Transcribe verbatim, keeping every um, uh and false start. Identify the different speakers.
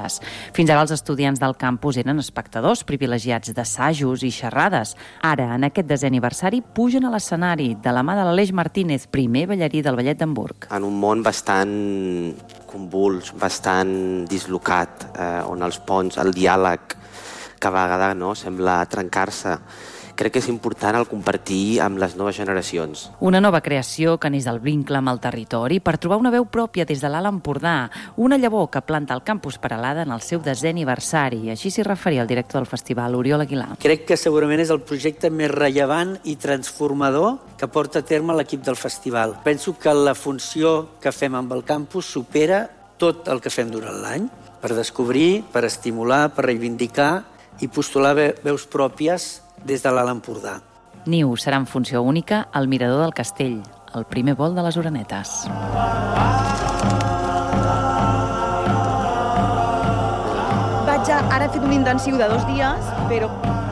Speaker 1: Orenetes. Fins ara els estudiants del campus eren espectadors privilegiats d'assajos i xerrades. Ara, en aquest desè aniversari, pugen a l'escenari de la mà de l'Aleix Martínez, primer ballarí del Ballet d'Hamburg.
Speaker 2: En un món bastant convuls, bastant dislocat, eh, on els ponts, el diàleg, cada vegada no, sembla trencar-se. Crec que és important el compartir amb les noves generacions.
Speaker 1: Una nova creació que neix del vincle amb el territori per trobar una veu pròpia des de l'Alt Empordà, una llavor que planta el campus Peralada en el seu desè aniversari. Així s'hi referia el director del festival, Oriol Aguilar.
Speaker 3: Crec que segurament és el projecte més rellevant i transformador que porta a terme l'equip del festival. Penso que la funció que fem amb el campus supera tot el que fem durant l'any, per descobrir, per estimular, per reivindicar i postular veus pròpies des de l'Alt Empordà.
Speaker 1: Niu serà en funció única al Mirador del Castell, el primer vol de les Orenetes.
Speaker 4: Vaig a... Ara he fet un intensiu de dos dies, però